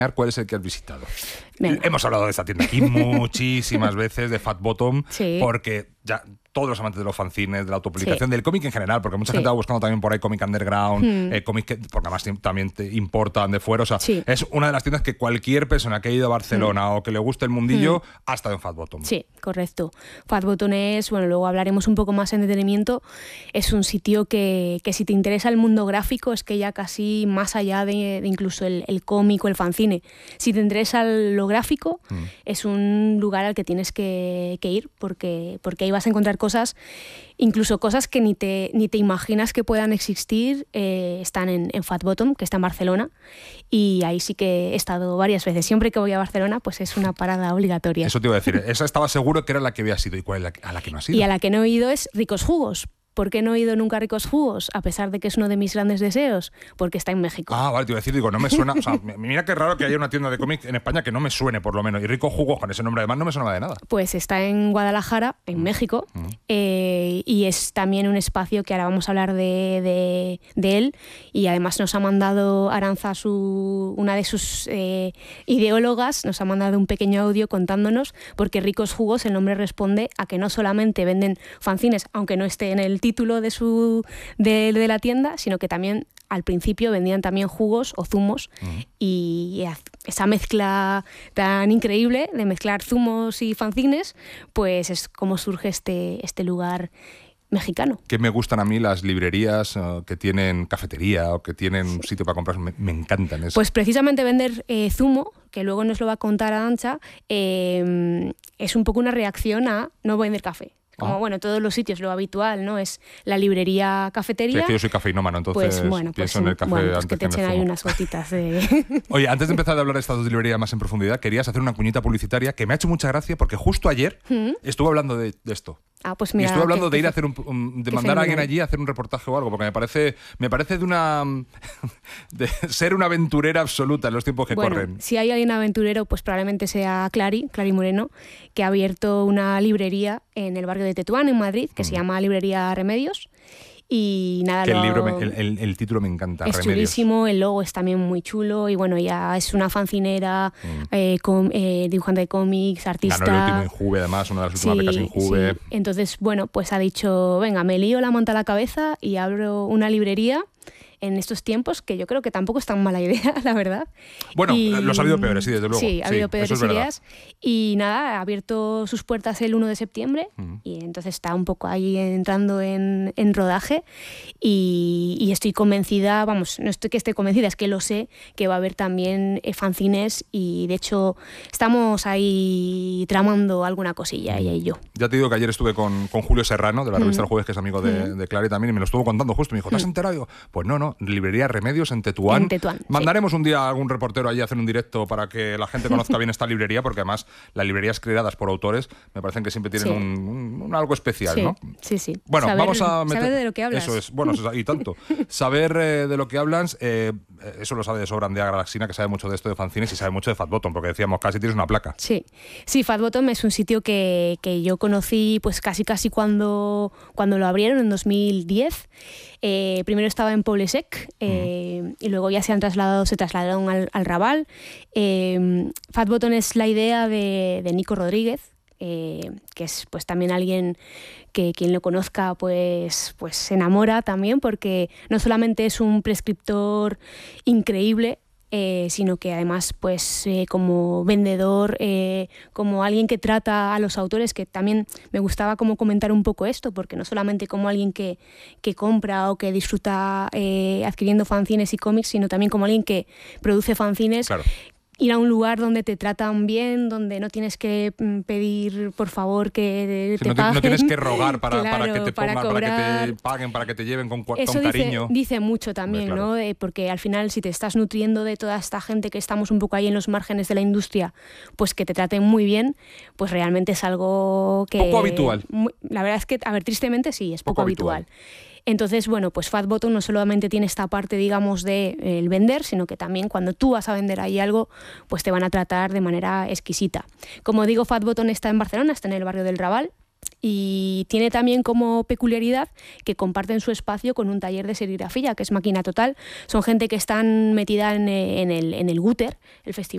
¿Cuál es el que has visitado? Venga. Hemos hablado de esta tienda aquí muchísimas veces, de Fat Bottom, Sí. porque ya todos los amantes de los fanzines, de la autopublicación, del cómic en general, porque mucha gente va buscando también por ahí cómic underground, cómic que, porque además también te importan de fuera. O sea, es una de las tiendas que cualquier persona que ha ido a Barcelona o que le guste el mundillo ha estado en Fat Bottom. Sí, correcto. Fat Bottom es, bueno, luego hablaremos un poco más en detenimiento, es un sitio que si te interesa el mundo gráfico, es que ya casi más allá de incluso el cómic o el fanzine, si te interesa lo gráfico, es un lugar al que tienes que ir, porque ahí vas a encontrar cosas, incluso cosas que ni te imaginas que puedan existir. Están en Fat Bottom, que está en Barcelona, y ahí sí que he estado varias veces. Siempre que voy a Barcelona, pues es una parada obligatoria. Eso te iba a decir, esa estaba seguro que era la que había sido. ¿Y cuál es a la que no has ido? Y a la que no he ido es Ricos Jugos. ¿Por qué no he ido nunca a Ricos Jugos? A pesar de que es uno de mis grandes deseos, porque está en México. Ah, vale, te iba a decir, digo, no me suena. O sea, mira qué raro que haya una tienda de cómic en España que no me suene, por lo menos. Y Ricos Jugos, con ese nombre además, no me sonaba de nada. Pues está en Guadalajara, en México, y es también un espacio que ahora vamos a hablar de él. Y además nos ha mandado Aranza, una de sus ideólogas, nos ha mandado un pequeño audio contándonos, porque Ricos Jugos, el nombre responde a que no solamente venden fanzines, aunque no esté en el título de la tienda, sino que también al principio vendían también jugos o zumos, y esa mezcla tan increíble de mezclar zumos y fanzines, pues es como surge este lugar mexicano. Que me gustan a mí las librerías que tienen cafetería o que tienen un sitio para comprar, me encantan eso. Pues precisamente vender zumo, que luego nos lo va a contar Arantxa, es un poco una reacción a no vender café. Como, bueno, todos los sitios lo habitual, ¿no? Es la librería cafetería. Sí, es que yo soy cafeinómano, entonces pienso en el café antes que te echen ahí unas gotitas de... Oye, antes de empezar a hablar de estas dos librerías más en profundidad, querías hacer una cuñita publicitaria que me ha hecho mucha gracia porque justo ayer estuve hablando de esto. Ah, pues mira, y estuve hablando de ir a hacer de mandar a alguien allí a hacer un reportaje o algo, porque me parece de ser una aventurera absoluta en los tiempos que corren. Si hay alguien aventurero, pues probablemente sea Clary Moreno, que ha abierto una librería en el barrio de Tetuán, en Madrid, que se llama Librería Remedios. Y nada, que el título me encanta. Es Remedios. Chulísimo, el logo es también muy chulo, y bueno, ya es una fancinera, dibujante de cómics, artista. Ganó el último Injuve, además, una de las últimas becas Injuve. Sí. Entonces, bueno, pues ha dicho, venga, me lío la manta a la cabeza y abro una librería en estos tiempos, que yo creo que tampoco es tan mala idea, la verdad. Bueno, los ha habido peores, sí, desde luego. Sí, ha habido peores ideas. Y nada, ha abierto sus puertas el 1 de septiembre y entonces está un poco ahí entrando en rodaje, y estoy convencida, vamos, no estoy que esté convencida, es que lo sé, que va a haber también fanzines, y de hecho estamos ahí tramando alguna cosilla, ella y yo. Ya te digo que ayer estuve con Julio Serrano, de la revista El Jueves, que es amigo de Clary también, y me lo estuvo contando justo. Me dijo, ¿te has enterado? Y digo, pues no, Librería Remedios en Tetuán. Mandaremos un día a algún reportero allí a hacer un directo para que la gente conozca bien esta librería, porque además las librerías creadas por autores me parecen que siempre tienen un algo especial, ¿no? Sí. Bueno, vamos a meter... Saber de lo que hablas. Eso es, bueno, y tanto. Saber de lo que hablas, eso lo sabe de sobra Andrea Galaxina, que sabe mucho de esto de fanzines y sabe mucho de Fat Bottom, porque decíamos, casi tienes una placa. Sí, Fat Bottom es un sitio que yo conocí pues casi cuando lo abrieron en 2010. Primero estaba en Poblesec, y luego ya se trasladaron al Raval. Fat Bottom es la idea de Nico Rodríguez, que es pues también alguien que quien lo conozca pues se enamora también, porque no solamente es un prescriptor increíble, sino que además pues como vendedor, como alguien que trata a los autores, que también me gustaba como comentar un poco esto, porque no solamente como alguien que compra o que disfruta adquiriendo fanzines y cómics, sino también como alguien que produce fanzines. Claro. Ir a un lugar donde te tratan bien, donde no tienes que pedir por favor que te paguen. No tienes que rogar para que te pongan, para que te paguen, para que te lleven con Eso cariño. Dice mucho también, claro. ¿No? Porque al final, si te estás nutriendo de toda esta gente que estamos un poco ahí en los márgenes de la industria, pues que te traten muy bien, pues realmente es algo que... Poco habitual. La verdad es que, a ver, tristemente sí, es poco habitual. Entonces, bueno, pues Fat Bottom no solamente tiene esta parte, digamos, de el vender, sino que también cuando tú vas a vender ahí algo, pues te van a tratar de manera exquisita. Como digo, Fat Bottom está en Barcelona, está en el barrio del Raval, y tiene también como peculiaridad que comparten su espacio con un taller de serigrafía, que es Máquina Total. Son gente que están metida en el Guter, el festival